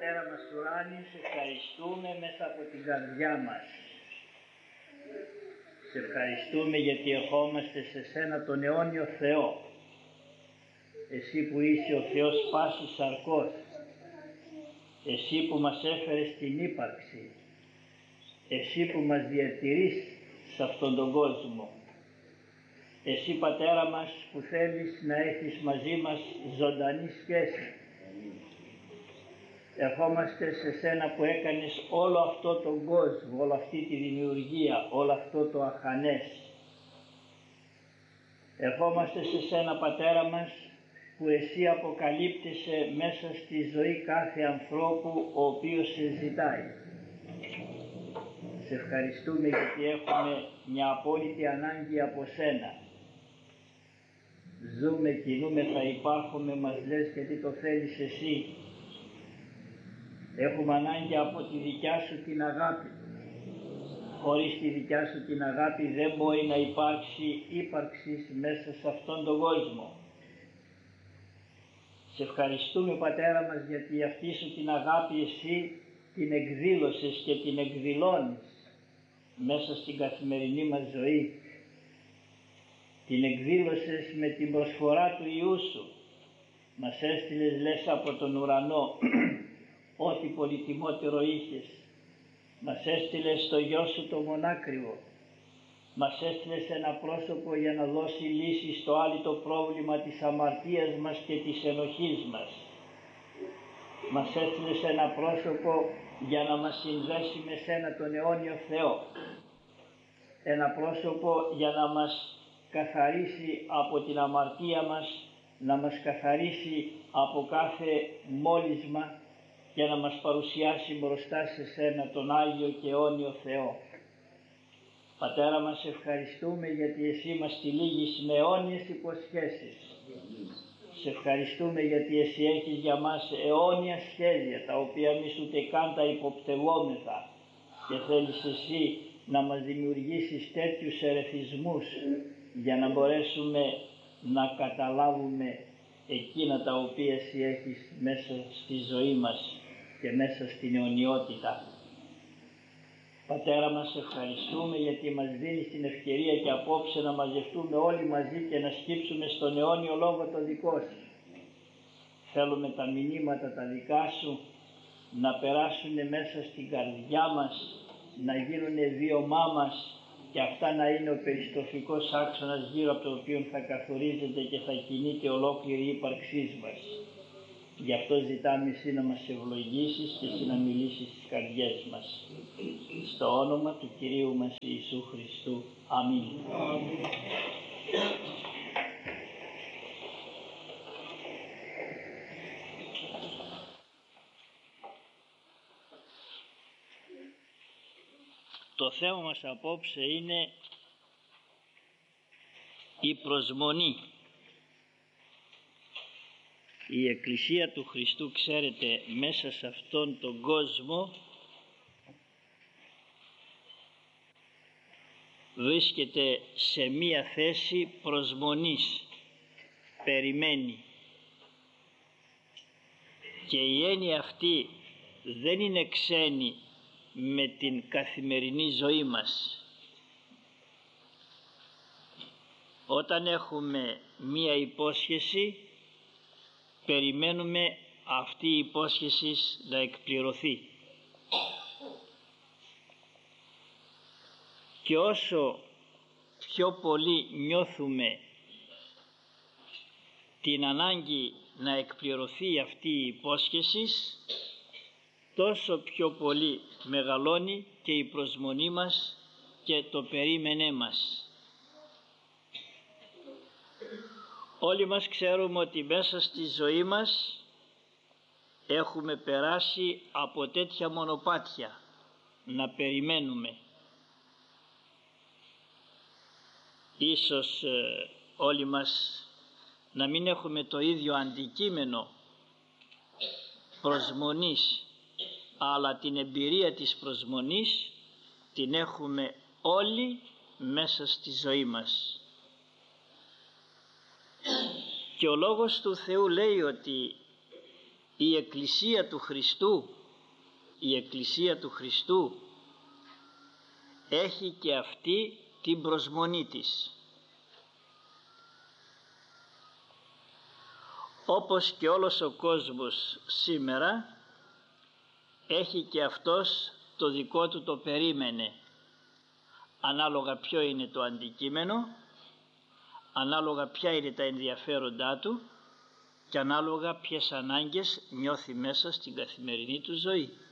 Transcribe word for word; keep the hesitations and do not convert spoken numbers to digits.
Πατέρα μας του ουράνιου, σε ευχαριστούμε μέσα από την καρδιά μας. Σε ευχαριστούμε γιατί ερχόμαστε σε σένα τον αιώνιο Θεό. Εσύ που είσαι ο Θεός πάσης σαρκός. Εσύ που μας έφερες την ύπαρξη. Εσύ που μας διατηρείς σε αυτόν τον κόσμο. Εσύ Πατέρα μας που θέλεις να έχεις μαζί μας ζωντανή σχέση. Ερχόμαστε σε σένα που έκανες όλο αυτό τον κόσμο, όλη αυτή τη δημιουργία, όλο αυτό το αχανές. Ερχόμαστε σε σένα Πατέρα μας που εσύ αποκαλύπτεσαι μέσα στη ζωή κάθε ανθρώπου ο οποίος σε ζητάει. Σε ευχαριστούμε γιατί έχουμε μια απόλυτη ανάγκη από σένα. Ζούμε, κινούμεθα, υπάρχουμε, μας λες γιατί το θέλεις εσύ. Έχουμε ανάγκη από τη δικιά σου την αγάπη. Χωρίς τη δικιά σου την αγάπη δεν μπορεί να υπάρξει ύπαρξη μέσα σε αυτόν τον κόσμο. Σε ευχαριστούμε Πατέρα μας γιατί αυτή σου την αγάπη εσύ την εκδήλωσες και την εκδηλώνεις μέσα στην καθημερινή μας ζωή. Την εκδήλωσες με την προσφορά του Υιού σου. Μας έστειλες λες από τον ουρανό ό,τι πολυτιμότερο είχες. Μας έστειλες το γιο σου το μονάκριβο. Μας έστειλες ένα πρόσωπο για να δώσει λύση στο άλυτο πρόβλημα της αμαρτίας μας και της ενοχής μας. Μας έστειλες ένα πρόσωπο για να μας συνδέσει με σένα τον αιώνιο Θεό. Ένα πρόσωπο για να μας καθαρίσει από την αμαρτία μας, να μας καθαρίσει από κάθε μόλυσμα και να μας παρουσιάσει μπροστά σε σένα τον Άγιο και αιώνιο Θεό. Πατέρα μας, ευχαριστούμε γιατί εσύ μας τυλίγεις με αιώνιες υποσχέσεις. Σε ευχαριστούμε γιατί εσύ έχεις για μας αιώνια σχέδια τα οποία εμείς ούτε καν τα υποπτευόμεθα και θέλεις εσύ να μας δημιουργήσεις τέτοιους ερεθισμούς για να μπορέσουμε να καταλάβουμε εκείνα τα οποία εσύ έχεις μέσα στη ζωή μας και μέσα στην αιωνιότητα. Πατέρα μας, ευχαριστούμε γιατί μας δίνεις την ευκαιρία και απόψε να μαζευτούμε όλοι μαζί και να σκύψουμε στον αιώνιο λόγο το δικό σου. Θέλουμε τα μηνύματα τα δικά σου να περάσουν μέσα στην καρδιά μας, να γίνουν βίωμά μας και αυτά να είναι ο περιστροφικός άξονας γύρω από το οποίο θα καθορίζεται και θα κινείται ολόκληρη η ύπαρξή μας. Γι' αυτό ζητάμε εσύ να μας ευλογήσεις και εσύ να μιλήσεις στις καρδιές μας. Στο όνομα του Κυρίου μας Ιησού Χριστού. Αμήν. Αμήν. Το θέμα μας απόψε είναι η προσμονή. Η Εκκλησία του Χριστού, ξέρετε, μέσα σε αυτόν τον κόσμο βρίσκεται σε μία θέση προσμονής, περιμένει. Και η έννοια αυτή δεν είναι ξένη με την καθημερινή ζωή μας. Όταν έχουμε μία υπόσχεση, περιμένουμε αυτή η υπόσχεση να εκπληρωθεί. Και όσο πιο πολύ νιώθουμε την ανάγκη να εκπληρωθεί αυτή η υπόσχεση, τόσο πιο πολύ μεγαλώνει και η προσμονή μας και το περίμενέ μας. Όλοι μας ξέρουμε ότι μέσα στη ζωή μας έχουμε περάσει από τέτοια μονοπάτια, να περιμένουμε. Ίσως ε, όλοι μας να μην έχουμε το ίδιο αντικείμενο προσμονής, αλλά την εμπειρία της προσμονής την έχουμε όλοι μέσα στη ζωή μας. Και ο Λόγος του Θεού λέει ότι η Εκκλησία του Χριστού η Εκκλησία του Χριστού έχει και αυτή την προσμονή της. Όπως και όλος ο κόσμος σήμερα έχει και αυτός το δικό του το περίμενε, ανάλογα ποιο είναι το αντικείμενο, ανάλογα ποια είναι τα ενδιαφέροντά του και ανάλογα ποιες ανάγκες νιώθει μέσα στην καθημερινή του ζωή.